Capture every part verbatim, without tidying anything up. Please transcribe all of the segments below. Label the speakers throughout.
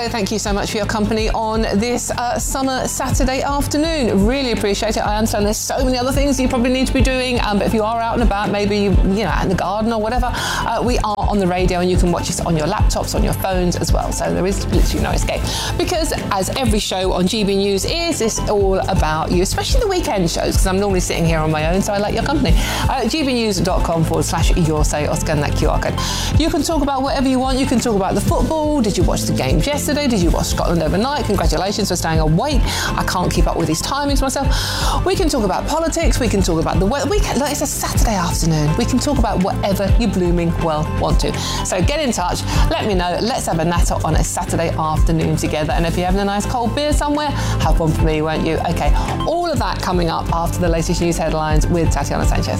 Speaker 1: hello. Thank you so much for your company on this uh, summer Saturday afternoon. Really appreciate it. I understand there's so many other things you probably need to be doing, um, but if you are out and about, maybe you, you know, out in the garden or whatever, uh, we are on the radio and you can watch us on your laptops, on your phones as well. So there is literally no escape. Because as every show on G B News is, it's all about you, especially the weekend shows, because I'm normally sitting here on my own, so I like your company. Uh, gbnews.com forward slash your say or scan that Q R code. You can talk about whatever you want. You can talk about the football. Did you watch the games yesterday? Did you watch Scotland overnight? Congratulations for staying awake. I can't keep up with these timings myself. We can talk about politics. We can talk about the weather. We can, look, it's a Saturday afternoon. We can talk about whatever you blooming well want to. So get in touch. Let me know. Let's have a natter on a Saturday afternoon together. And if you're having a nice cold beer somewhere, have one for me, won't you? Okay, all of that coming up after the latest news headlines with Tatiana Sanchez.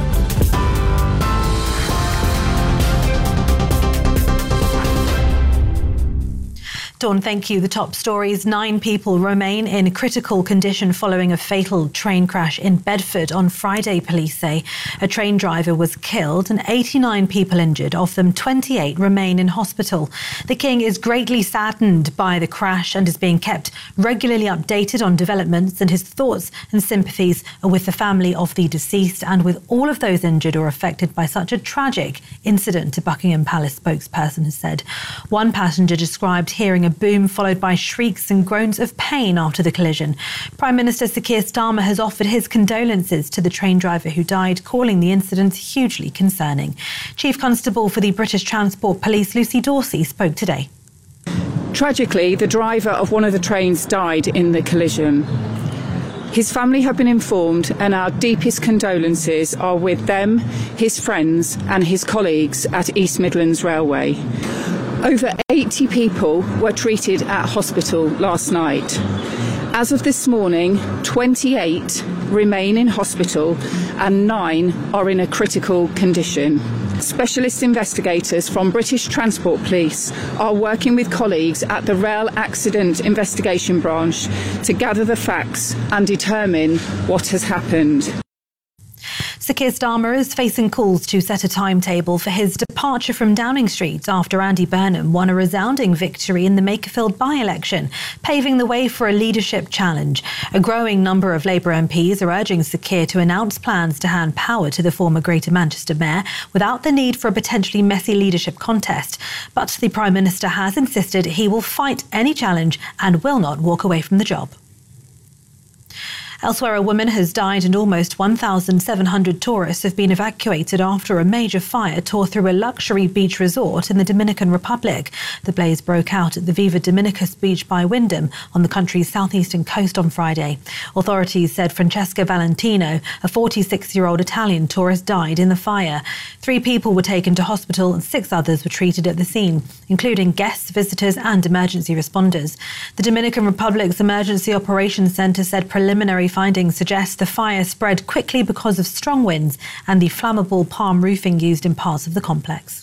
Speaker 2: Dawn, thank you. The top stories. Nine people remain in critical condition following a fatal train crash in Bedford on Friday, police say. A train driver was killed and eighty-nine people injured. Of them, twenty-eight remain in hospital. The King is greatly saddened by the crash and is being kept regularly updated on developments, and his thoughts and sympathies are with the family of the deceased and with all of those injured or affected by such a tragic incident, a Buckingham Palace spokesperson has said. One passenger described hearing a boom followed by shrieks and groans of pain after the collision. Prime Minister Sir Keir Starmer has offered his condolences to the train driver who died, calling the incident hugely concerning. Chief Constable for the British Transport Police, Lucy Dorsey, spoke today.
Speaker 3: Tragically, the driver of one of the trains died in the collision. His family have been informed, and our deepest condolences are with them, his friends and his colleagues at East Midlands Railway. Over eighty people were treated at hospital last night. As of this morning, twenty-eight remain in hospital and nine are in a critical condition. Specialist investigators from British Transport Police are working with colleagues at the Rail Accident Investigation Branch to gather the facts and determine what has happened.
Speaker 2: Sir Keir Starmer is facing calls to set a timetable for his departure from Downing Street after Andy Burnham won a resounding victory in the Makerfield by-election, paving the way for a leadership challenge. A growing number of Labour M Ps are urging Sir Keir to announce plans to hand power to the former Greater Manchester Mayor without the need for a potentially messy leadership contest. But the Prime Minister has insisted he will fight any challenge and will not walk away from the job. Elsewhere, a woman has died and almost one thousand seven hundred tourists have been evacuated after a major fire tore through a luxury beach resort in the Dominican Republic. The blaze broke out at the Viva Dominicus beach by Wyndham on the country's southeastern coast on Friday. Authorities said Francesca Valentino, a forty-six-year-old Italian tourist, died in the fire. Three people were taken to hospital and six others were treated at the scene, including guests, visitors and emergency responders. The Dominican Republic's Emergency Operations Centre said preliminary findings suggest the fire spread quickly because of strong winds and the flammable palm roofing used in parts of the complex.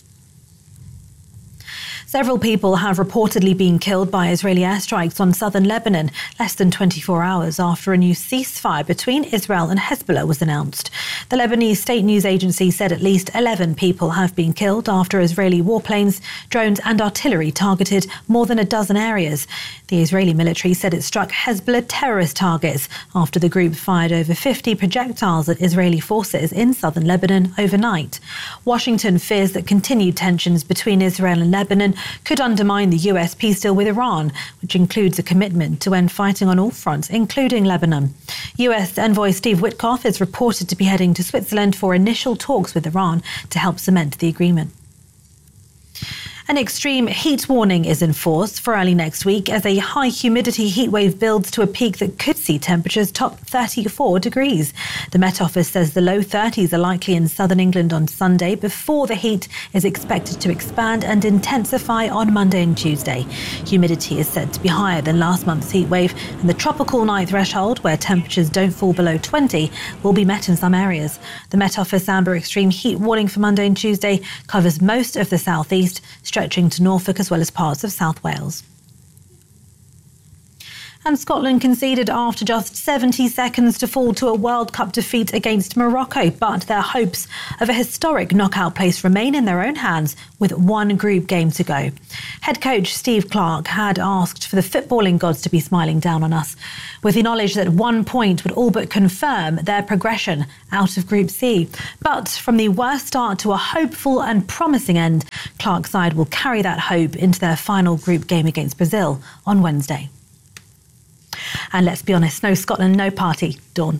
Speaker 2: Several people have reportedly been killed by Israeli airstrikes on southern Lebanon less than twenty-four hours after a new ceasefire between Israel and Hezbollah was announced. The Lebanese state news agency said at least eleven people have been killed after Israeli warplanes, drones and artillery targeted more than a dozen areas. The Israeli military said it struck Hezbollah terrorist targets after the group fired over fifty projectiles at Israeli forces in southern Lebanon overnight. Washington fears that continued tensions between Israel and Lebanon could undermine the U S peace deal with Iran, which includes a commitment to end fighting on all fronts, including Lebanon. U S envoy Steve Witkoff is reported to be heading to Switzerland for initial talks with Iran to help cement the agreement. An extreme heat warning is in force for early next week as a high humidity heatwave builds to a peak that could see temperatures top thirty-four degrees. The Met Office says the low thirties are likely in southern England on Sunday before the heat is expected to expand and intensify on Monday and Tuesday. Humidity is said to be higher than last month's heatwave, and the tropical night threshold, where temperatures don't fall below twenty, will be met in some areas. The Met Office amber extreme heat warning for Monday and Tuesday covers most of the southeast, stretching to Norfolk as well as parts of South Wales. And Scotland conceded after just seventy seconds to fall to a World Cup defeat against Morocco, but their hopes of a historic knockout place remain in their own hands with one group game to go. Head coach Steve Clarke had asked for the footballing gods to be smiling down on us, with the knowledge that one point would all but confirm their progression out of Group C. But from the worst start to a hopeful and promising end, Clarke's side will carry that hope into their final group game against Brazil on Wednesday. And let's be honest, no Scotland, no party. Dawn.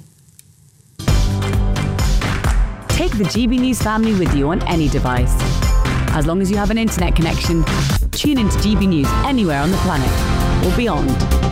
Speaker 4: Take the G B News family with you on any device. As long as you have an internet connection, tune into G B News anywhere on the planet or beyond.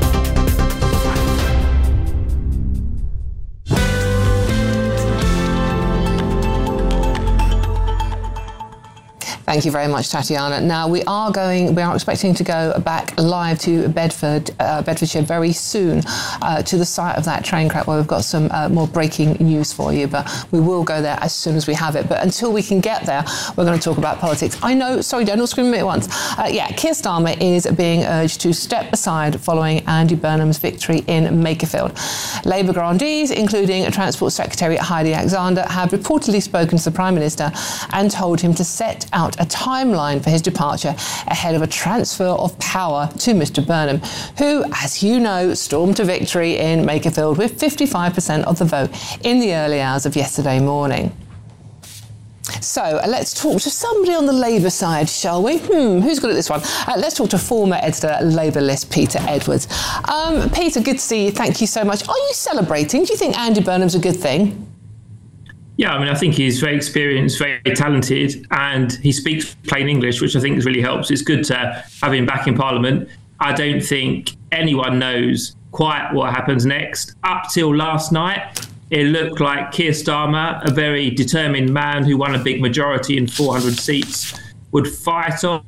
Speaker 1: Thank you very much, Tatiana. Now, we are going, we are expecting to go back live to Bedford, uh, Bedfordshire very soon, uh, to the site of that train crash where we've got some uh, more breaking news for you, but we will go there as soon as we have it. But until we can get there, we're going to talk about politics. I know, sorry, don't all scream at me at once. Uh, yeah, Keir Starmer is being urged to step aside following Andy Burnham's victory in Makerfield. Labour grandees, including Transport Secretary Heidi Alexander, have reportedly spoken to the Prime Minister and told him to set out a timeline for his departure ahead of a transfer of power to Mr Burnham, who, as you know, stormed to victory in Makerfield with fifty-five percent of the vote in the early hours of yesterday morning. So uh, let's talk to somebody on the Labour side, shall we? Hmm, who's good at this one? Uh, let's talk to former editor Labour List, Peter Edwards. Um, Peter, good to see you. Thank you so much. Are you celebrating? Do you think Andy Burnham's a good thing?
Speaker 5: Yeah, I mean, I think he's very experienced, very talented, and he speaks plain English, which I think really helps. It's good to have him back in Parliament. I don't think anyone knows quite what happens next. Up till last night, it looked like Keir Starmer, a very determined man who won a big majority in four hundred seats, would fight on.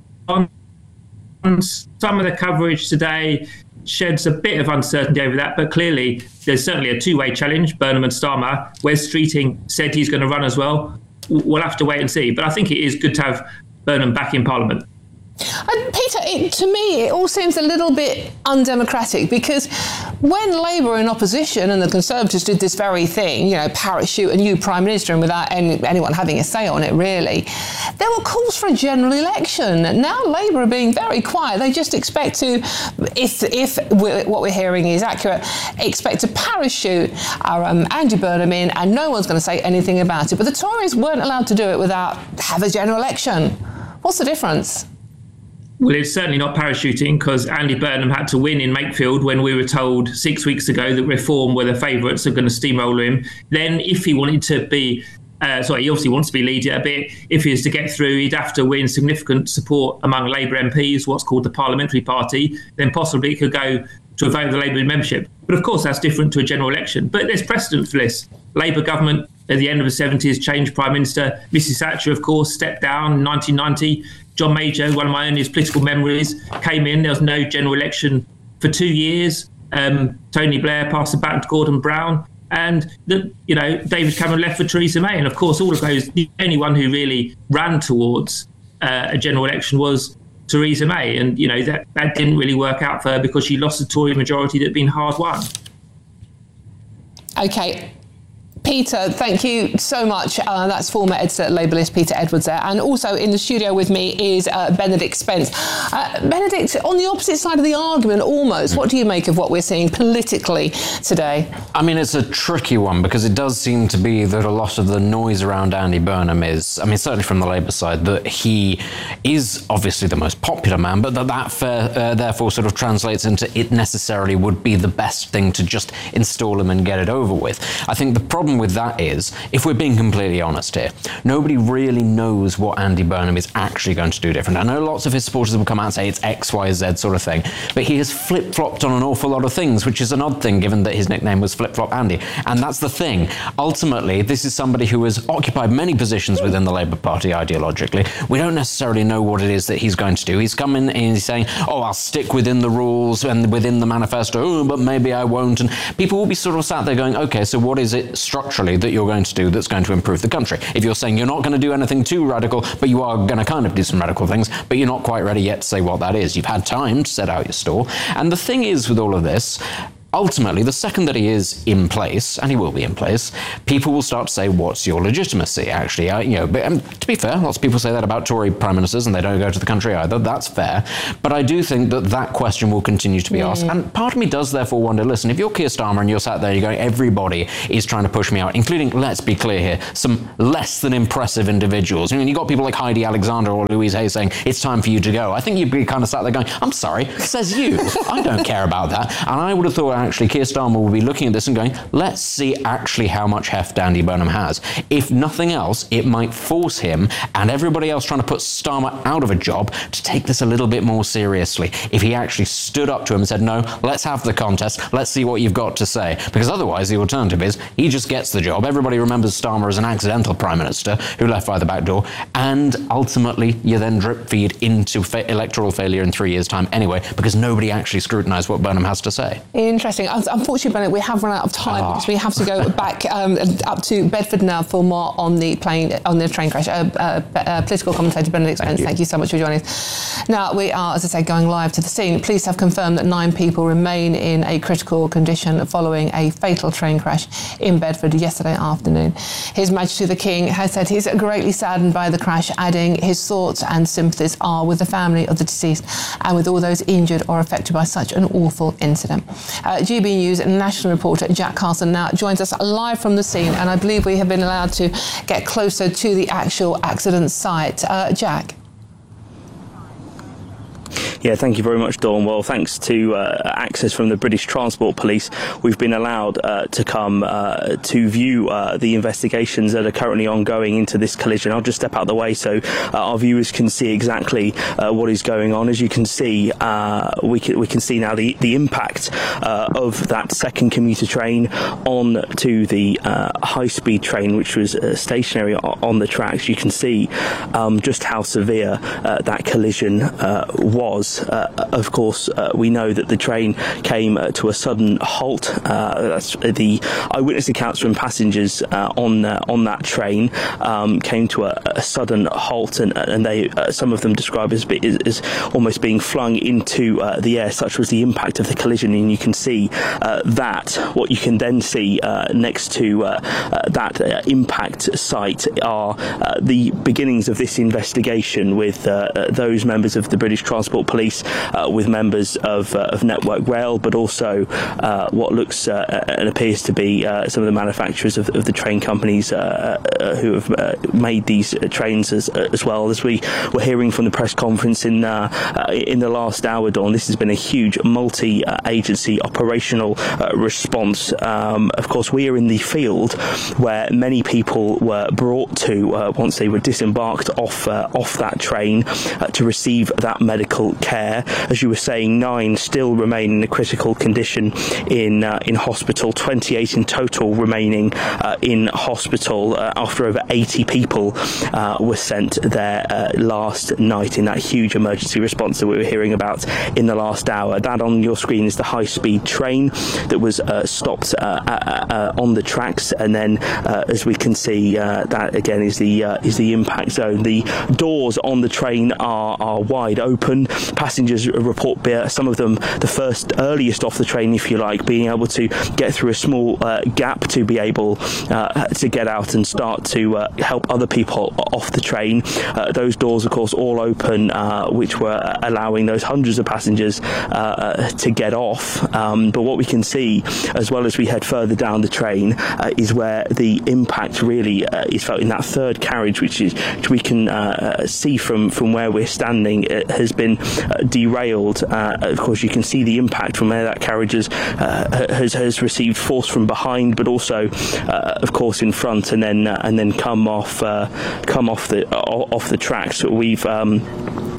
Speaker 5: Some of the coverage today sheds a bit of uncertainty over that, but clearly there's certainly a two-way challenge, Burnham and Starmer. Wes Streeting said he's going to run as well. We'll have to wait and see, but I think it is good to have Burnham back in Parliament.
Speaker 1: And Peter, it, to me, it all seems a little bit undemocratic, because when Labour were in opposition and the Conservatives did this very thing, you know, parachute a new Prime Minister and without any, anyone having a say on it, really, there were calls for a general election. Now Labour are being very quiet. They just expect to, if if we're, what we're hearing is accurate, expect to parachute our um, Andy Burnham in and no one's going to say anything about it. But the Tories weren't allowed to do it without have a general election. What's the difference?
Speaker 5: Well, it's certainly not parachuting, because Andy Burnham had to win in Makefield when we were told six weeks ago that Reform were the favourites, are going to steamroller him. Then if he wanted to be, uh, sorry, he obviously wants to be leader a bit. If he was to get through, he'd have to win significant support among Labour M Ps, what's called the Parliamentary Party. Then possibly it could go to a vote of the Labour membership. But of course, that's different to a general election. But there's precedent for this. Labour government at the end of the seventies changed Prime Minister. Missus Thatcher, of course, stepped down in nineteen ninety. John Major, one of my earliest political memories, came in. There was no general election for two years. Um, Tony Blair passed the baton to Gordon Brown. And, the, you know, David Cameron left for Theresa May. And, of course, all of those, the only one who really ran towards uh, a general election was Theresa May. And, you know, that, that didn't really work out for her because she lost the Tory majority that had been hard won.
Speaker 1: OK. Peter, thank you so much. Uh, that's former editor Labour List, Peter Edwards there. And also in the studio with me is uh, Benedict Spence. Uh, Benedict, on the opposite side of the argument almost, what do you make of what we're seeing politically today?
Speaker 6: I mean, it's a tricky one, because it does seem to be that a lot of the noise around Andy Burnham is, I mean, certainly from the Labour side, that he is obviously the most popular man, but that that fair, uh, therefore sort of translates into it necessarily would be the best thing to just install him and get it over with. I think the problem with that is, if we're being completely honest here, nobody really knows what Andy Burnham is actually going to do different. I know lots of his supporters will come out and say it's X, Y, Z sort of thing, but he has flip-flopped on an awful lot of things, which is an odd thing given that his nickname was Flip-Flop Andy. And that's the thing. Ultimately, this is somebody who has occupied many positions within the Labour Party ideologically. We don't necessarily know what it is that he's going to do. He's come in and he's saying, oh, I'll stick within the rules and within the manifesto, oh, but maybe I won't. And people will be sort of sat there going, okay, so what is it structurally structurally that you're going to do that's going to improve the country. If you're saying you're not going to do anything too radical, but you are going to kind of do some radical things, but you're not quite ready yet to say what that is. You've had time to set out your stall. And the thing is with all of this, ultimately, the second that he is in place, and he will be in place, people will start to say, what's your legitimacy, actually? Uh, you know, but um, to be fair, lots of people say that about Tory prime ministers, and they don't go to the country either. That's fair. But I do think that that question will continue to be mm. asked. And part of me does therefore wonder, listen, if you're Keir Starmer and you're sat there, you're going, everybody is trying to push me out, including, let's be clear here, some less than impressive individuals. I mean, you've got people like Heidi Alexander or Louise Hay saying, it's time for you to go. I think you'd be kind of sat there going, I'm sorry, says you. I don't care about that. And I would have thought, actually, Keir Starmer will be looking at this and going, let's see actually how much heft Andy Burnham has. If nothing else, it might force him and everybody else trying to put Starmer out of a job to take this a little bit more seriously. If he actually stood up to him and said, no, let's have the contest, let's see what you've got to say. Because otherwise the alternative is he just gets the job. Everybody remembers Starmer as an accidental prime minister who left by the back door, and ultimately you then drip feed into fa- electoral failure in three years' time anyway, because nobody actually scrutinised what Burnham has to say.
Speaker 1: Interesting. Unfortunately, Bennett, we have run out of time oh. because we have to go back um, up to Bedford now for more on the plane, on the train crash. Uh, uh, uh, political commentator Benedict Spence, thank, thank you so much for joining us. Now, we are, as I say, going live to the scene. Police have confirmed that nine people remain in a critical condition following a fatal train crash in Bedford yesterday afternoon. His Majesty the King has said he's greatly saddened by the crash, adding his thoughts and sympathies are with the family of the deceased and with all those injured or affected by such an awful incident. Uh, G B News national reporter Jack Carson now joins us live from the scene, and I believe we have been allowed to get closer to the actual accident site. Uh, Jack.
Speaker 7: Yeah, thank you very much, Dawn. Well, thanks to uh, access from the British Transport Police, we've been allowed uh, to come uh, to view uh, the investigations that are currently ongoing into this collision. I'll just step out of the way so uh, our viewers can see exactly uh, what is going on. As you can see, uh, we can we can see now the the impact uh, of that second commuter train on to the uh, high-speed train, which was uh, stationary on the tracks. You can see um, just how severe uh, that collision uh, was. Uh, of course, uh, we know that the train came uh, to a sudden halt. Uh, that's the eyewitness accounts from passengers uh, on uh, on that train um, came to a, a sudden halt, and, and they uh, some of them describe as, as, as almost being flung into uh, the air. Such was the impact of the collision, and you can see uh, that. What you can then see uh, next to uh, uh, that uh, impact site are uh, the beginnings of this investigation with uh, uh, those members of the British Transport Police. Uh, with members of, uh, of Network Rail, but also uh, what looks uh, and appears to be uh, some of the manufacturers of, of the train companies uh, uh, who have uh, made these uh, trains as, uh, as well. As we were hearing from the press conference in uh, uh, in the last hour, Dawn, this has been a huge multi-agency uh, operational uh, response. Um, of course, we are in the field where many people were brought to uh, once they were disembarked off uh, off that train uh, to receive that medical care. As you were saying, nine still remain in a critical condition in uh, in hospital. twenty-eight in total remaining uh, in hospital uh, after over eighty people uh, were sent there uh, last night in that huge emergency response that we were hearing about in the last hour. That on your screen is the high-speed train that was uh, stopped uh, uh, uh, on the tracks, and then uh, as we can see, uh, that again is the uh, is the impact zone. The doors on the train are are wide open. Passengers report some of them the first earliest off the train, if you like, being able to get through a small uh, gap to be able uh, to get out and start to uh, help other people off the train. Uh, those doors, of course, all open, uh, which were allowing those hundreds of passengers uh, to get off. Um, but what we can see, as well as we head further down the train, uh, is where the impact really uh, is felt in that third carriage, which is which we can uh, see from from where we're standing. It has been uh, derailed. Uh, of course, you can see the impact from where that carriage has, uh, has, has received force from behind, but also, uh, of course, in front, and then uh, and then come off uh, come off the off the tracks. We've um,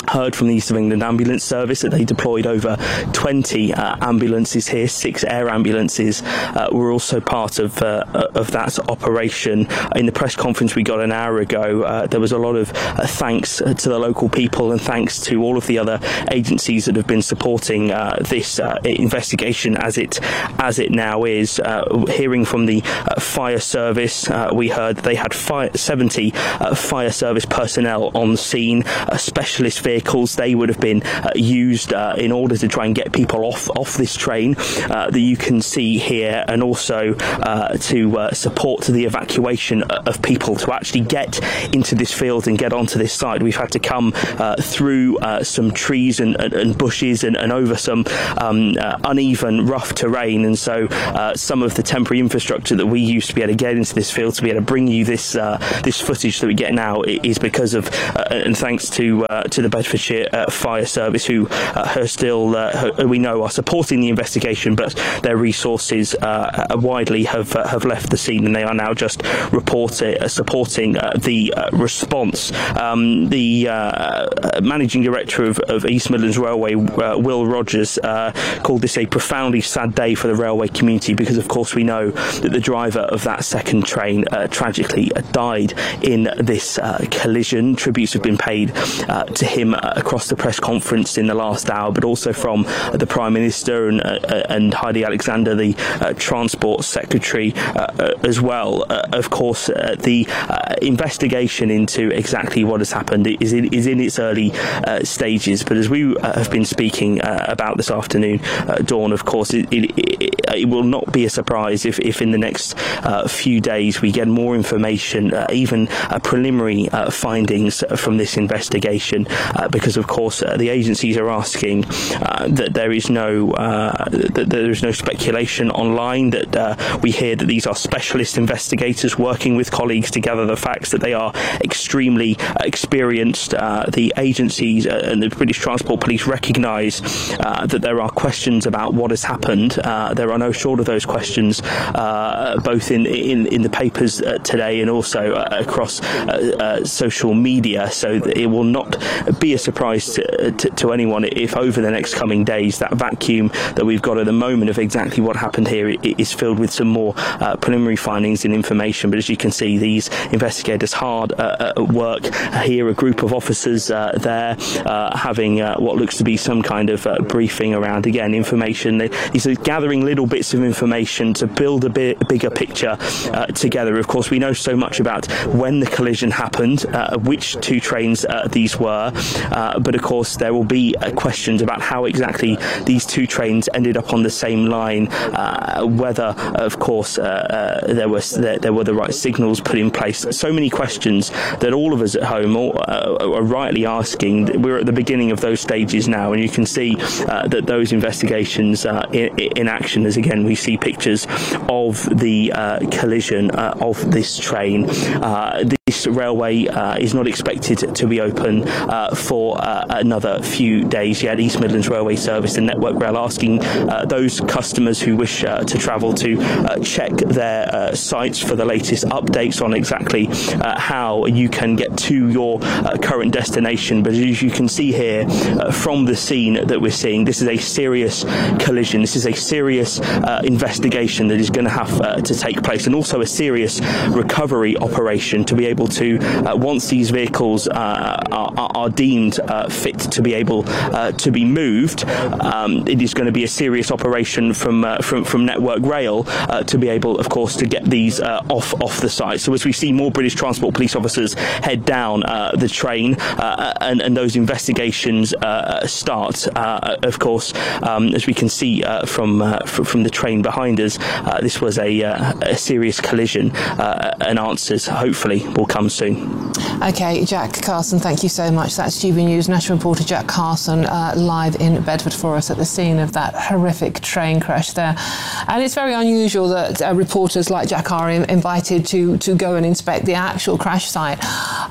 Speaker 7: heard from the East of England Ambulance Service that they deployed over twenty uh, ambulances here. Six air ambulances uh, were also part of uh, of that operation. In the press conference we got an hour ago, uh, there was a lot of uh, thanks to the local people and thanks to all of the other agencies that have been supporting uh, this uh, investigation as it as it now is. Uh, hearing from the uh, fire service, uh, we heard they had fi- seventy uh, fire service personnel on scene, uh, specialist vehicles. They would have been uh, used uh, in order to try and get people off off this train uh, that you can see here, and also uh, to uh, support the evacuation of people to actually get into this field and get onto this site. We've had to come uh, through uh, some trees and, and, and bushes and, and over some um, uh, uneven, rough terrain, and so uh, some of the temporary infrastructure that we used to be able to get into this field to be able to bring you this uh, this footage that we get now is because of uh, and thanks to uh, to the Bedfordshire uh, Fire Service, who uh, are still uh, who we know are supporting the investigation, but their resources uh, widely have uh, have left the scene, and they are now just reporting uh, supporting uh, the uh, response. Um, the uh, managing director of, of East Midlands Railway, uh, Will Rogers, uh, called this a profoundly sad day for the railway community, because of course we know that the driver of that second train uh, tragically uh, died in this uh, collision. Tributes have been paid uh, to him uh, across the press conference in the last hour, but also from uh, the Prime Minister and, uh, and Heidi Alexander, the uh, Transport Secretary, uh, as well. Uh, of course, uh, the uh, investigation into exactly what has happened is in, is in its early uh, stages, but as we uh, have been speaking uh, about this afternoon, uh, Dawn, of course, it, it, it, it will not be a surprise if, if in the next uh, few days we get more information, uh, even uh, preliminary uh, findings from this investigation, uh, because of course uh, the agencies are asking uh, that there is no uh, that there is no speculation online, that uh, we hear that these are specialist investigators working with colleagues to gather the facts, that they are extremely uh, experienced. Uh, the agencies uh, and the British Transport Police recognise uh, that there are questions about what has happened. Uh, there are no short of those questions, uh, both in, in, in the papers uh, today and also uh, across uh, uh, social media, so that it will not be a surprise to, to, to anyone if over the next coming days that vacuum that we've got at the moment of exactly what happened here is filled with some more uh, preliminary findings and information. But as you can see, these investigators hard uh, at work here, a group of officers uh, there uh, having uh, what looks to be some kind of uh, briefing around, again, information. These are gathering little bits of information to build a bit bigger picture uh, together. Of course, we know so much about when the collision happened, uh, which two trains uh, these were, uh, but of course there will be uh, questions about how exactly these two trains ended up on the same line, uh, whether of course uh, uh, there was there, there were the right signals put in place. So many questions that all of us at home all, uh, are rightly asking. We're at the beginning of those stages now, and you can see uh, that those investigations uh, in, in action, as again we see pictures of the uh, collision uh, of this train. Uh, this railway uh, is not expected to be open uh, for uh, another few days yet. East Midlands Railway Service and Network Rail asking uh, those customers who wish uh, to travel to uh, check their uh, sites for the latest updates on exactly uh, how you can get to your uh, current destination. But as you can see here uh, from the scene that we're seeing, this is a serious collision. This is a serious uh, investigation that is going to have uh, to take place, and also a serious recovery operation to be able to, uh, once these vehicles uh, are, are deemed uh, fit to be able uh, to be moved, um, it is going to be a serious operation from uh, from from Network Rail uh, to be able, of course, to get these uh, off off the site. So as we see more British Transport Police officers head down uh, the train uh, and, and those investigations uh, start, uh, of course, um, as we can see uh, from uh, f- from the train behind us, uh, this was a, uh, a serious collision, uh, and answers hopefully will come soon.
Speaker 1: Okay, Jack Carson, thank you so much. That's G B News national reporter Jack Carson uh, live in Bedford for us at the scene of that horrific train crash there. And it's very unusual that uh, reporters like Jack are in- invited to, to go and inspect the actual crash site.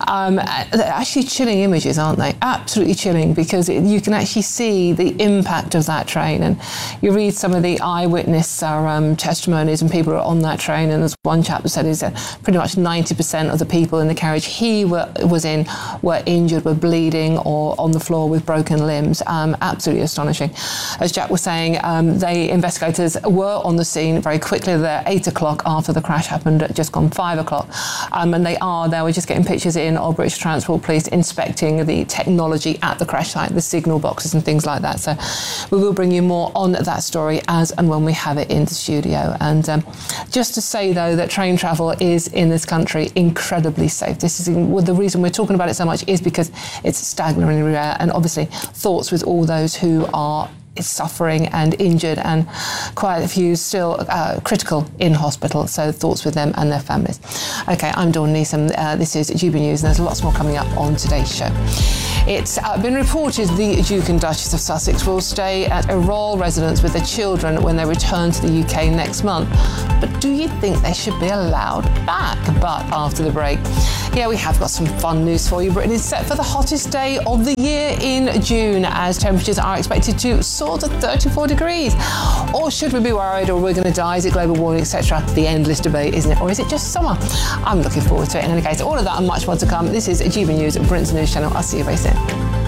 Speaker 1: Um, they're actually chilling images, aren't they? Absolutely chilling, because it, you can actually see the impact of that train. And you read some of the eyewitness uh, um, testimonies and people who are on that train, and there's one chap that said is that pretty much ninety percent of the people in the carriage he were, was in were injured, were bleeding, or on the floor with broken limbs. Um, absolutely astonishing. As Jack was saying, um, they investigators were on the scene very quickly. They're eight o'clock after the crash happened, at just gone five o'clock. Um, and they are there. We're just getting pictures in of British Transport Police inspecting the technology at the crash site, the signal boxes and things like that. So we will bring you more on that story as and when we have it in the studio. And um, just to say, though, that train travel is in this country incredibly safe. This is well, the reason we're talking about it so much is because it's staggeringly rare, and obviously thoughts with all those who are suffering and injured, and quite a few still uh, critical in hospital. So thoughts with them and their families. Okay, I'm Dawn Neeson. Uh, this is G B News, and there's lots more coming up on today's show. It's uh, been reported the Duke and Duchess of Sussex will stay at a royal residence with their children when they return to the U K next month. But do you think they should be allowed back? But after the break, yeah, we have got some fun news for you. Britain is set for the hottest day of the year in June, as temperatures are expected to soar to thirty-four degrees. Or should we be worried, or we're going to die? Is it global warming, et cetera? The endless debate, isn't it? Or is it just summer? I'm looking forward to it. In any case, all of that and much more to come. This is G B News, Britain's news channel. I'll see you very soon.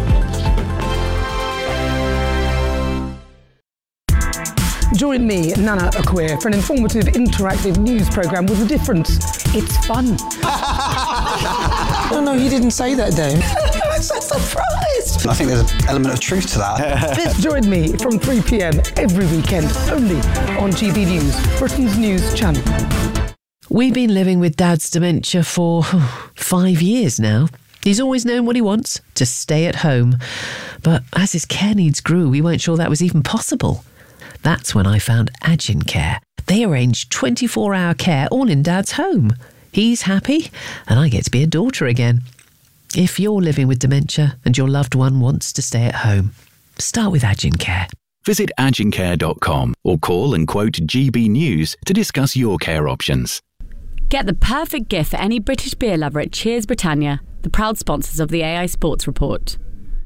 Speaker 8: Join me, Nana Akweer, for an informative, interactive news programme with a difference. It's fun.
Speaker 9: No, no, you didn't say that, Dave.
Speaker 8: I'm so surprised.
Speaker 9: I think there's an element of truth to that.
Speaker 8: Join me from three p.m. every weekend, only on G B News, Britain's news channel.
Speaker 10: We've been living with Dad's dementia for oh, five years now. He's always known what he wants, to stay at home. But as his care needs grew, we weren't sure that was even possible. That's when I found Agincare. They arrange twenty-four hour care all in Dad's home. He's happy, and I get to be a daughter again. If you're living with dementia and your loved one wants to stay at home, start with Agincare.
Speaker 11: Visit agincare dot com or call and quote G B News to discuss your care options.
Speaker 4: Get the perfect gift for any British beer lover at Cheers Britannia, the proud sponsors of the A I Sports Report.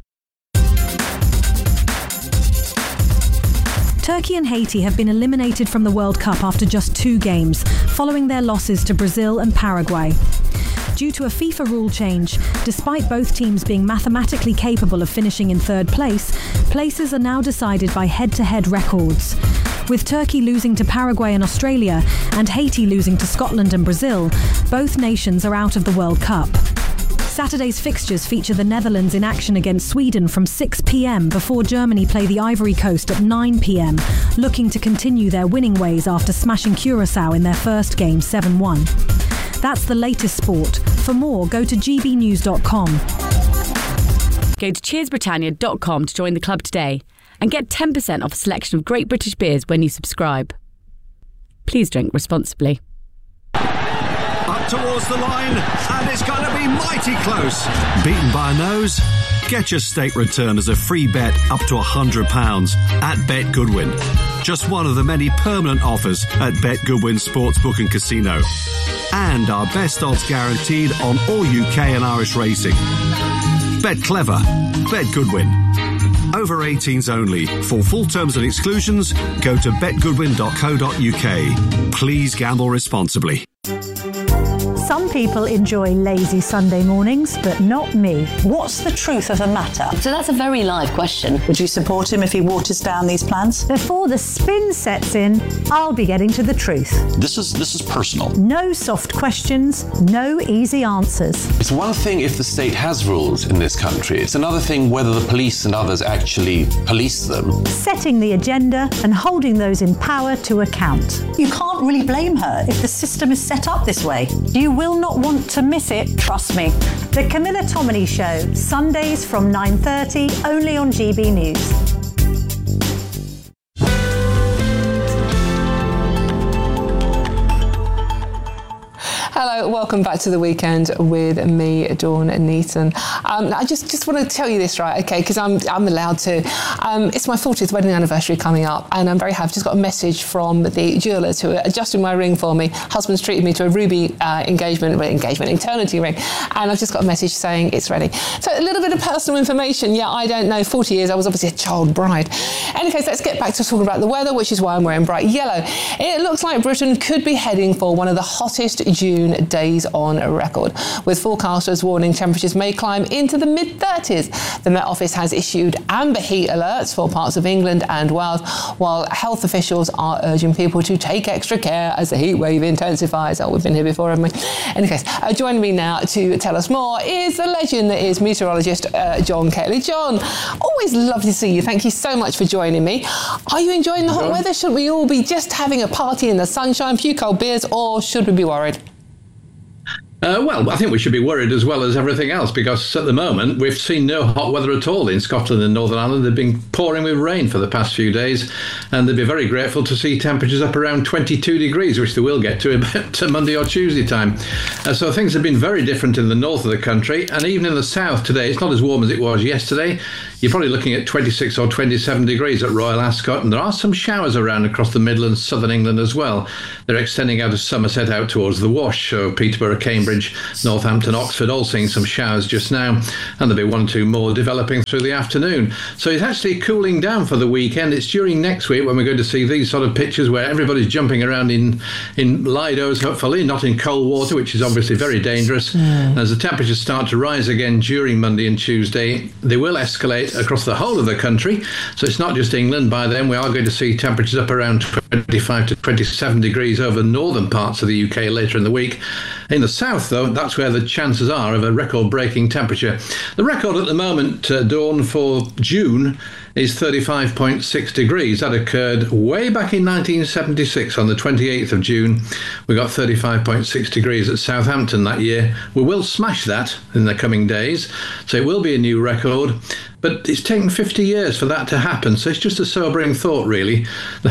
Speaker 2: Turkey and Haiti have been eliminated from the World Cup after just two games, following their losses to Brazil and Paraguay. Due to a FIFA rule change, despite both teams being mathematically capable of finishing in third place, places are now decided by head-to-head records. With Turkey losing to Paraguay and Australia, and Haiti losing to Scotland and Brazil, both nations are out of the World Cup. Saturday's fixtures feature the Netherlands in action against Sweden from six p.m. before Germany play the Ivory Coast at nine p.m, looking to continue their winning ways after smashing Curaçao in their first game seven one. That's the latest sport. For more, go to g b news dot com.
Speaker 4: Go to cheers britannia dot com to join the club today and get ten percent off a selection of great British beers when you subscribe. Please drink responsibly.
Speaker 12: Up towards the line, and it's going to be mighty close. Beaten by a nose? Get your stake return as a free bet up to one hundred pounds at Bet Goodwin. Just one of the many permanent offers at Bet Goodwin Sportsbook and Casino. And our best odds guaranteed on all U K and Irish racing. Bet clever. Bet Goodwin. Over eighteens only. For full terms and exclusions, go to bet goodwin dot co dot u k. Please gamble responsibly.
Speaker 13: Some people enjoy lazy Sunday mornings, but not me. What's the truth of the matter?
Speaker 14: So that's a very live question.
Speaker 13: Would you support him if he waters down these plans? Before the spin sets in, I'll be getting to the truth.
Speaker 15: This is this is personal.
Speaker 13: No soft questions, no easy answers.
Speaker 16: It's one thing if the state has rules in this country. It's another thing whether the police and others actually police them.
Speaker 13: Setting the agenda and holding those in power to account. You can't really blame her if the system is set up this way. You will not want to miss it, trust me. The Camilla Tominey Show, Sundays from nine thirty, only on G B News.
Speaker 1: Hello, welcome back to The Weekend with me, Dawn Neaton. Um, I just, just want to tell you this, right, okay, because I'm I'm allowed to. Um, it's my fortieth wedding anniversary coming up, and I'm very happy. I've just got a message from the jewellers who are adjusting my ring for me. Husband's treated me to a ruby uh, engagement, well, engagement, eternity ring, and I've just got a message saying it's ready. So a little bit of personal information. Yeah, I don't know, forty years, I was obviously a child bride. Anyways, let's get back to talking about the weather, which is why I'm wearing bright yellow. It looks like Britain could be heading for one of the hottest June days on record, with forecasters warning temperatures may climb into the mid thirties. The Met Office has issued amber heat alerts for parts of England and Wales, while health officials are urging people to take extra care as the heat wave intensifies. Oh, we've been here before, haven't we? In any case, uh, joining me now to tell us more is the legend that is meteorologist uh, John Ketley. John, always lovely to see you. Thank you so much for joining me. Are you enjoying the hot
Speaker 15: John?
Speaker 1: weather? Should we all be just having a party in the sunshine, a few cold beers, or should we be worried?
Speaker 15: Uh, well, I think we should be worried as well as everything else, because at the moment we've seen no hot weather at all in Scotland and Northern Ireland. They've been pouring with rain for the past few days, and they'd be very grateful to see temperatures up around twenty-two degrees, which they will get to about Monday or Tuesday time. Uh, so things have been very different in the north of the country, and even in the south today. It's not as warm as it was yesterday. You're probably looking at twenty-six or twenty-seven degrees at Royal Ascot, and there are some showers around across the Midlands, southern England as well. They're extending out of Somerset out towards the Wash, so Peterborough, Cambridge, Northampton, Oxford, all seeing some showers just now, and there'll be one or two more developing through the afternoon. So it's actually cooling down for the weekend. It's during next week when we're going to see these sort of pictures where everybody's jumping around in, in Lidos, hopefully, not in cold water, which is obviously very dangerous. Mm. As the temperatures start to rise again during Monday and Tuesday, they will escalate across the whole of the country. So it's not just England. By then, we are going to see temperatures up around twenty-five to twenty-seven degrees over northern parts of the U K later in the week. In the south, though, that's where the chances are of a record-breaking temperature. The record at the moment, uh, Dawn, for June is thirty-five point six degrees. That occurred way back in nineteen seventy-six on the twenty-eighth of June. We got thirty-five point six degrees at Southampton that year. We will smash that in the coming days, so it will be a new record. But it's taken fifty years for that to happen, so it's just a sobering thought, really.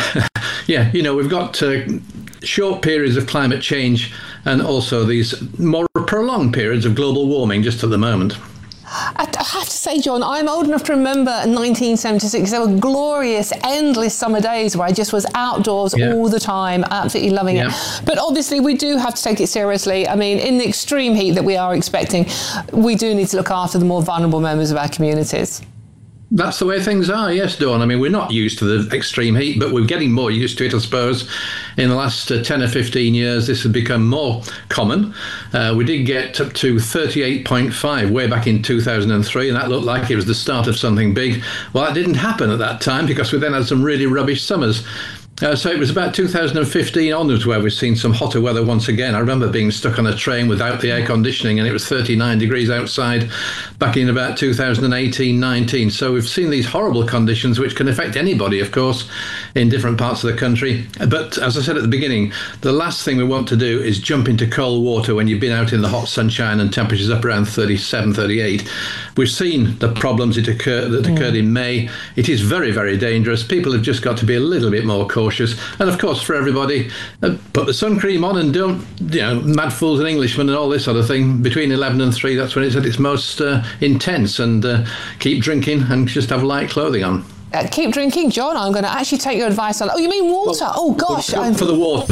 Speaker 15: Yeah, you know, we've got uh, short periods of climate change and also these more prolonged periods of global warming just at the moment.
Speaker 1: I have to say, John, I'm old enough to remember nineteen seventy-six. There were glorious, endless summer days where I just was outdoors yeah. all the time, absolutely loving yeah. it. But obviously, we do have to take it seriously. I mean, in the extreme heat that we are expecting, we do need to look after the more vulnerable members of our communities.
Speaker 15: That's the way things are, yes, Dawn. I mean, we're not used to the extreme heat, but we're getting more used to it, I suppose. In the last uh, ten or fifteen years, this has become more common. Uh, we did get up to thirty-eight point five way back in two thousand three, and that looked like it was the start of something big. Well, that didn't happen at that time because we then had some really rubbish summers. Uh, so it was about two thousand fifteen onwards where we've seen some hotter weather once again. I remember being stuck on a train without the air conditioning and it was thirty-nine degrees outside back in about two thousand eighteen nineteen. So we've seen these horrible conditions which can affect anybody, of course, in different parts of the country. But as I said at the beginning, the last thing we want to do is jump into cold water when you've been out in the hot sunshine and temperatures up around thirty-seven, thirty-eight. We've seen the problems it occur- that occurred mm. in May. It is very, very dangerous. People have just got to be a little bit more cautious. And of course, for everybody, uh, put the sun cream on and don't, you know, mad fools and Englishmen and all this sort of thing. Between eleven and three, that's when it's at its most uh, intense. And uh, keep drinking and just have light clothing on.
Speaker 1: Uh, keep drinking, John. I'm going to actually take your advice on. Oh, you mean water? Well, oh, gosh.
Speaker 15: Well, for the water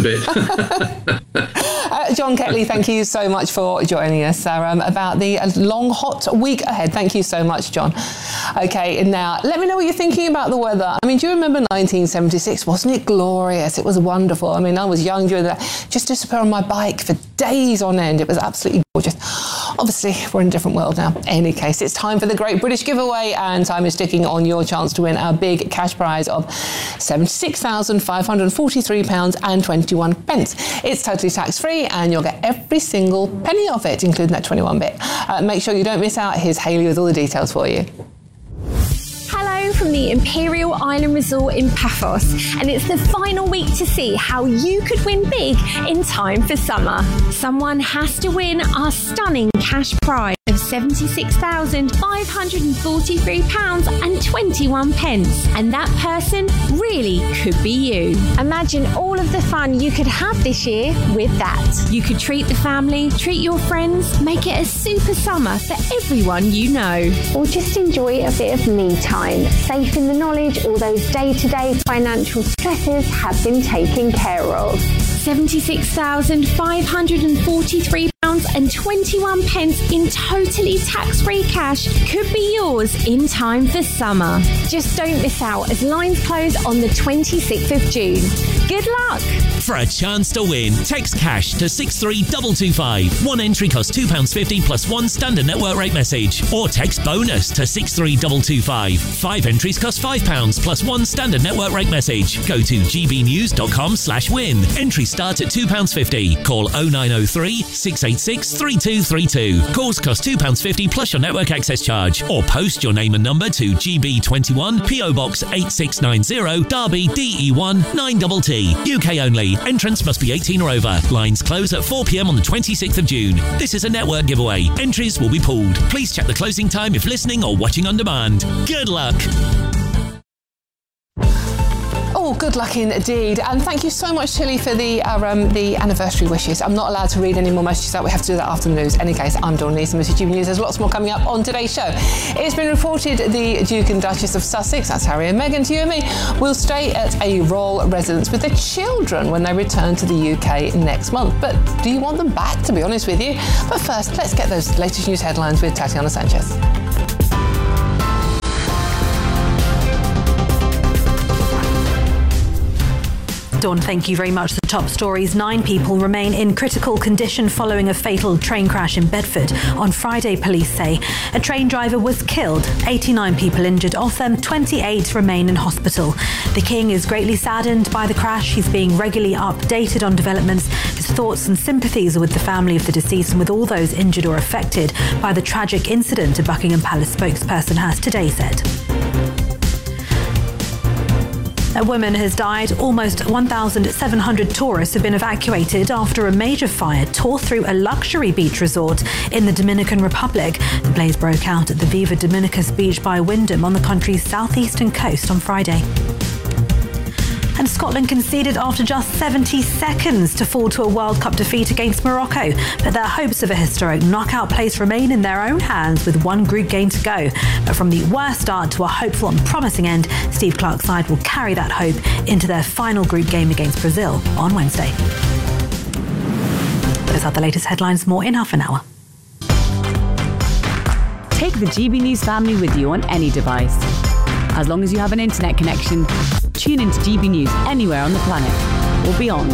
Speaker 15: bit.
Speaker 1: uh, John Ketley, thank you so much for joining us um, about the long, hot week ahead. Thank you so much, John. Okay, now let me know what you're thinking about the weather. I mean, do you remember nineteen seventy-six? Wasn't it glorious? It was wonderful. I mean, I was young during that. Just disappear on my bike for days on end. It was absolutely gorgeous. Obviously, we're in a different world now. In any case, it's time for the Great British Giveaway, and time is ticking on your chance to win our big cash prize of seventy-six thousand five hundred forty-three pounds and twenty-one pence. It's totally tax-free, and you'll get every single penny of it, including that twenty-one bit. Uh, make sure you don't miss out. Here's Hayley with all the details for you.
Speaker 17: Hello from the Imperial Island Resort in Paphos, and it's the final week to see how you could win big in time for summer. Someone has to win our stunning cash prize of of seventy-six thousand five hundred forty-three pounds and twenty-one pence. And that person really could be you. Imagine all of the fun you could have this year with that. You could treat the family, treat your friends, make it a super summer for everyone you know.
Speaker 18: Or just enjoy a bit of me time, safe in the knowledge all those day-to-day financial stresses have been taken care of.
Speaker 17: seventy-six thousand five hundred forty-three pounds and twenty-one pence in totally tax-free cash could be yours in time for summer. Just don't miss out as lines close on the twenty-sixth of June. Good luck!
Speaker 19: For a chance to win, text cash to six three two two five. One entry costs two pounds fifty plus one standard network rate message. Or text bonus to six three two two five. Five entries cost five pounds plus one standard network rate message. Go to gbnews.com slash win. Entries start at two pounds fifty. Call oh nine oh three, six eight six, three two three two. Calls cost two pounds fifty plus your network access charge. Or post your name and number to G B twenty-one, P O Box eight six nine zero, Derby, D E one nine T T. U K only. Entrance must be eighteen or over. Lines close at four p m on the twenty-sixth of June. This is a network giveaway. Entries will be pulled. Please check the closing time if listening or watching on demand. Good luck.
Speaker 1: Oh, good luck indeed. And thank you so much, Tilly, for the uh, um, the anniversary wishes. I'm not allowed to read any more messages out. We have to do that after the news. In any case, I'm Dawn Neeson, Missus G B News. There's lots more coming up on today's show. It's been reported the Duke and Duchess of Sussex, that's Harry and Meghan, to you and me, will stay at a royal residence with their children when they return to the U K next month. But do you want them back, to be honest with you? But first, let's get those latest news headlines with Tatiana Sanchez.
Speaker 2: Dawn, thank you very much. The top stories. Nine people remain in critical condition following a fatal train crash in Bedford. On Friday, police say a train driver was killed. eighty-nine people injured. Of them, twenty-eight remain in hospital. The King is greatly saddened by the crash. He's being regularly updated on developments. His thoughts and sympathies are with the family of the deceased and with all those injured or affected by the tragic incident, a Buckingham Palace spokesperson has today said. A woman has died. Almost one thousand seven hundred tourists have been evacuated after a major fire tore through a luxury beach resort in the Dominican Republic. The blaze broke out at the Viva Dominicus beach by Wyndham on the country's southeastern coast on Friday. And Scotland conceded after just seventy seconds to fall to a World Cup defeat against Morocco. But their hopes of a historic knockout place remain in their own hands with one group game to go. But from the worst start to a hopeful and promising end, Steve Clarke's side will carry that hope into their final group game against Brazil on Wednesday. Those are the latest headlines. More in half an hour.
Speaker 4: Take the G B News family with you on any device. As long as you have an internet connection, tune into G B News anywhere on the planet or beyond.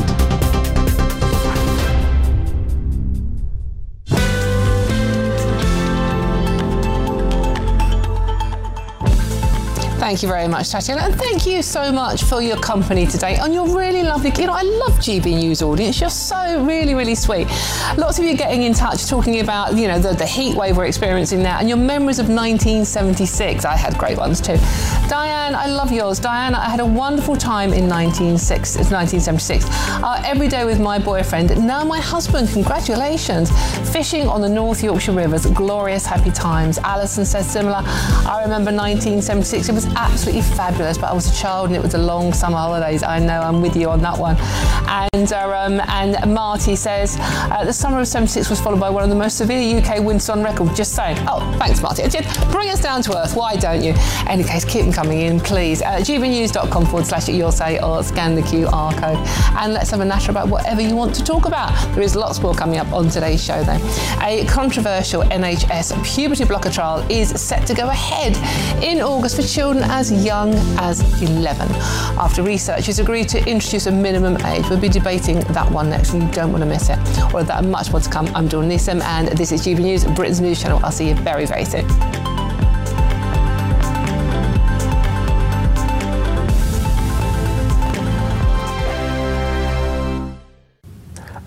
Speaker 1: Thank you very much, Tatiana, and thank you so much for your company today on your really lovely, you know, I love G B News audience. You're so really, really sweet. Lots of you getting in touch, talking about, you know, the, the heat wave we're experiencing now and your memories of nineteen seventy-six. I had great ones too. Diane, I love yours. Diana, I had a wonderful time in nineteen seventy-six. Uh, every day with my boyfriend, now my husband, congratulations. Fishing on the North Yorkshire rivers, glorious happy times. Alison says similar. I remember nineteen seventy-six, it was absolutely fabulous, but I was a child and it was the long summer holidays. I know, I'm with you on that one. And uh, um, and Marty says uh, the summer of seventy-six was followed by one of the most severe U K winds on record. Just saying. Oh, thanks, Marty. Just bring us down to earth. Why don't you? Any case, keep them coming in, please. Uh, gbnews.com forward slash you'll say or scan the Q R code. And let's have a natter about whatever you want to talk about. There is lots more coming up on today's show, though. A controversial N H S puberty blocker trial is set to go ahead in August for children as young as eleven. After researchers agreed to introduce a minimum age, we'll be debating that one next, and you don't want to miss it. All of that and much more to come. I'm Dawn Neeson, and this is G B News, Britain's news channel. I'll see you very, very soon.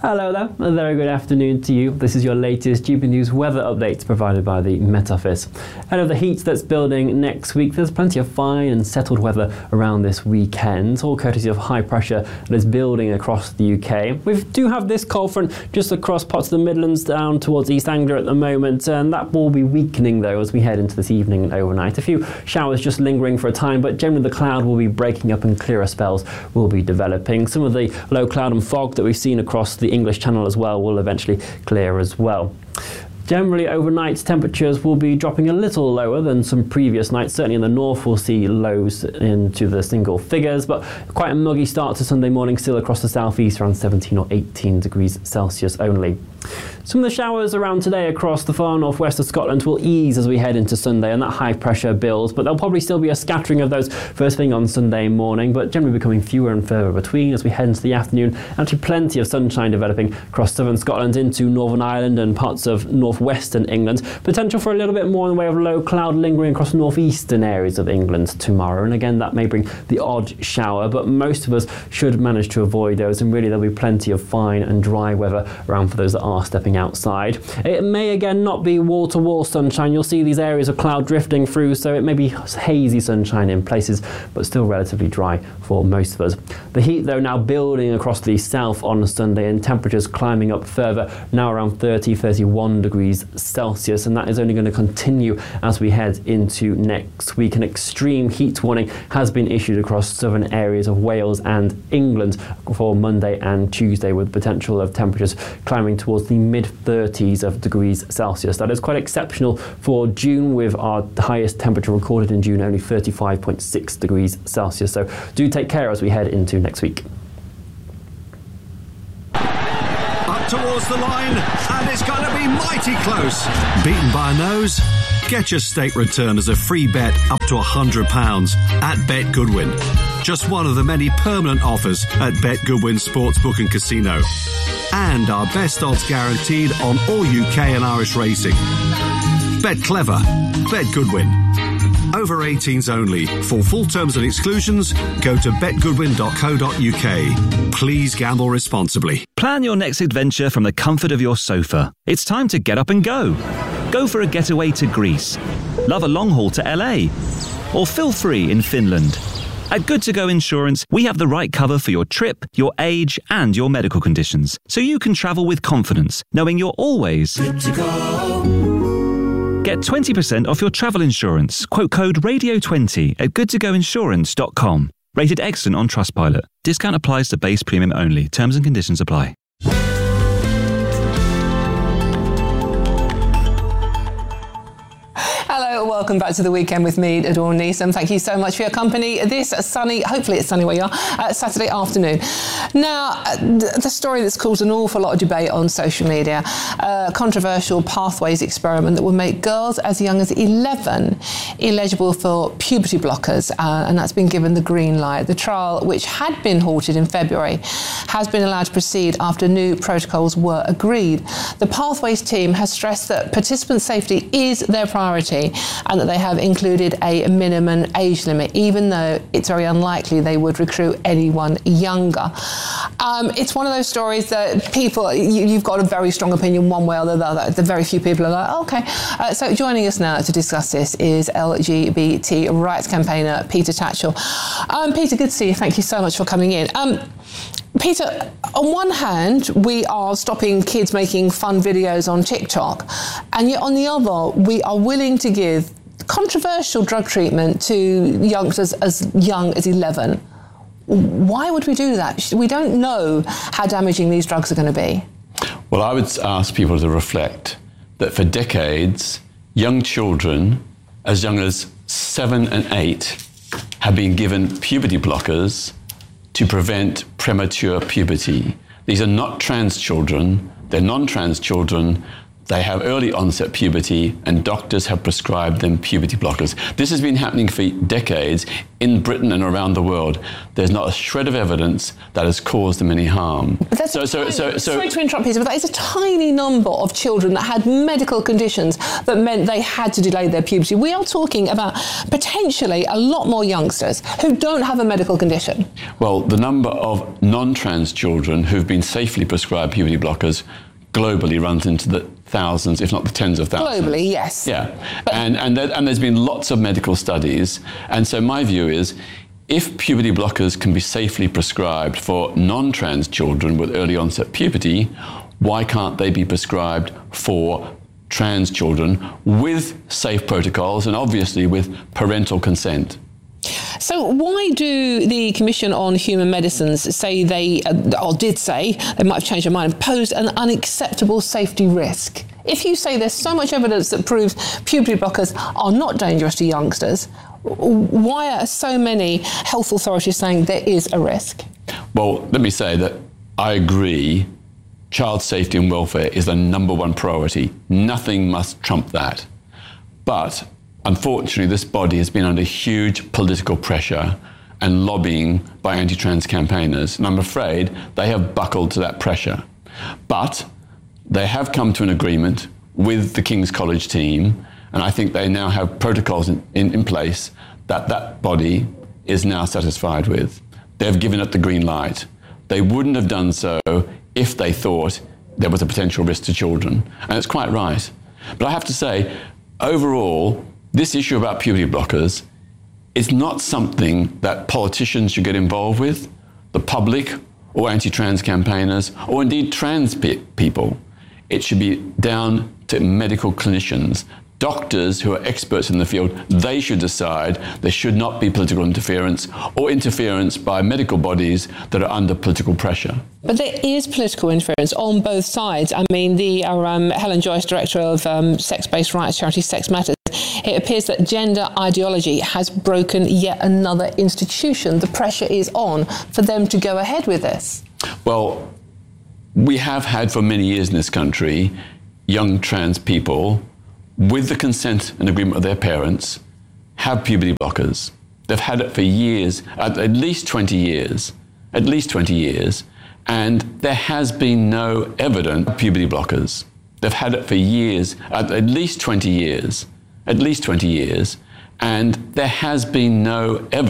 Speaker 20: Hello there, a very good afternoon to you. This is your latest G B News weather update provided by the Met Office. Ahead of the heat that's building next week, there's plenty of fine and settled weather around this weekend, all courtesy of high pressure that is building across the U K. We do have this cold front just across parts of the Midlands down towards East Anglia at the moment, and that will be weakening though as we head into this evening and overnight. A few showers just lingering for a time, but generally the cloud will be breaking up and clearer spells will be developing. Some of the low cloud and fog that we've seen across the English Channel as well will eventually clear as well. Generally, overnight temperatures will be dropping a little lower than some previous nights. Certainly in the north, we'll see lows into the single figures, but quite a muggy start to Sunday morning still across the southeast, around seventeen or eighteen degrees Celsius only. Some of the showers around today across the far northwest of Scotland will ease as we head into Sunday, and that high pressure builds, but there'll probably still be a scattering of those first thing on Sunday morning, but generally becoming fewer and further between as we head into the afternoon. Actually plenty of sunshine developing across southern Scotland into Northern Ireland and parts of northwestern England. Potential for a little bit more in the way of low cloud lingering across northeastern areas of England tomorrow, and again that may bring the odd shower, but most of us should manage to avoid those, and really there'll be plenty of fine and dry weather around for those that are stepping outside. It may again not be wall-to-wall sunshine. You'll see these areas of cloud drifting through, so it may be hazy sunshine in places, but still relatively dry for most of us. The heat though now building across the south on Sunday, and temperatures climbing up further, now around thirty, thirty-one degrees Celsius, and that is only going to continue as we head into next week. An extreme heat warning has been issued across southern areas of Wales and England for Monday and Tuesday, with potential of temperatures climbing towards the mid thirties of degrees Celsius. That is quite exceptional for June, with our highest temperature recorded in June only thirty-five point six degrees Celsius. So do take care as we head into next week.
Speaker 12: Up towards the line, and it's going to be mighty close. Beaten by a nose? Get your state return as a free bet up to one hundred pounds at Bet Goodwin. Just one of the many permanent offers at Bet Goodwin Sportsbook and Casino. And our best odds guaranteed on all U K and Irish racing. Bet clever. Bet Goodwin. Over eighteens only. For full terms and exclusions, go to bet goodwin dot co dot U K. Please gamble responsibly.
Speaker 21: Plan your next adventure from the comfort of your sofa. It's time to get up and go. Go for a getaway to Greece. Love a long haul to L A. Or feel free in Finland. At Good To Go Insurance, we have the right cover for your trip, your age, and your medical conditions, so you can travel with confidence, knowing you're always good to go. Get twenty percent off your travel insurance. Quote code radio twenty at good to go insurance dot com. Rated excellent on Trustpilot. Discount applies to base premium only. Terms and conditions apply.
Speaker 1: Hello, welcome back to The Weekend with me, Dawn Neeson. Thank you so much for your company this sunny, hopefully it's sunny where you are, uh, Saturday afternoon. Now, uh, the story that's caused an awful lot of debate on social media, a controversial Pathways experiment that will make girls as young as eleven eligible for puberty blockers, uh, and that's been given the green light. The trial, which had been halted in February, has been allowed to proceed after new protocols were agreed. The Pathways team has stressed that participant safety is their priority, and that they have included a minimum age limit, even though it's very unlikely they would recruit anyone younger. Um, it's one of those stories that people, you, you've got a very strong opinion one way or the other. The very few people are like, oh, okay. Uh, so joining us now to discuss this is L G B T rights campaigner Peter Tatchell. Um, Peter, good to see you. Thank you so much for coming in. Um, Peter, on one hand, we are stopping kids making fun videos on TikTok, and yet on the other, we are willing to give controversial drug treatment to youngsters as young as eleven. Why would we do that? We don't know how damaging these drugs are going to be.
Speaker 22: Well, I would ask people to reflect that for decades, young children as young as seven and eight have been given puberty blockers to prevent premature puberty. These are not trans children, they're non-trans children, They have early onset puberty, and doctors have prescribed them puberty blockers. This has been happening for decades in Britain and around the world. There's not a shred of evidence that has caused them any harm.
Speaker 1: But that's
Speaker 22: so,
Speaker 1: a
Speaker 22: so,
Speaker 1: tiny,
Speaker 22: so, so,
Speaker 1: sorry to interrupt, Peter, but that is a tiny number of children that had medical conditions that meant they had to delay their puberty. We are talking about potentially a lot more youngsters who don't have a medical condition.
Speaker 22: Well, the number of non-trans children who've been safely prescribed puberty blockers globally runs into the thousands, if not the tens of thousands.
Speaker 1: Globally, yes.
Speaker 22: Yeah, but and and, there, and there's been lots of medical studies, and so my view is, if puberty blockers can be safely prescribed for non-trans children with early onset puberty, why can't they be prescribed for trans children with safe protocols and obviously with parental consent?
Speaker 1: So why do the Commission on Human Medicines say they, uh, or did say, they might have changed their mind, posed an unacceptable safety risk? If you say there's so much evidence that proves puberty blockers are not dangerous to youngsters, why are so many health authorities saying there is a risk?
Speaker 22: Well, let me say that I agree child safety and welfare is the number one priority. Nothing must trump that. But unfortunately, this body has been under huge political pressure and lobbying by anti-trans campaigners, and I'm afraid they have buckled to that pressure. But they have come to an agreement with the King's College team, and I think they now have protocols in, in, in place that that body is now satisfied with. They've given it the green light. They wouldn't have done so if they thought there was a potential risk to children, and it's quite right. But I have to say, overall, this issue about puberty blockers is not something that politicians should get involved with, the public or anti-trans campaigners, or indeed trans pe- people. It should be down to medical clinicians, doctors who are experts in the field. They should decide. There should not be political interference or interference by medical bodies that are under political pressure.
Speaker 1: But there is political interference on both sides. I mean, the uh, um, Helen Joyce, director of um, sex-based rights charity Sex Matters, it appears that gender ideology has broken yet another institution. The pressure is on for them to go ahead with this.
Speaker 22: Well, we have had for many years in this country young trans people, with the consent and agreement of their parents, have puberty blockers. They've had it for years, at, at least twenty years, at least twenty years, and there has been no evidence of puberty blockers. They've had it for years, at, at least twenty years, at least twenty years, and there has been no evidence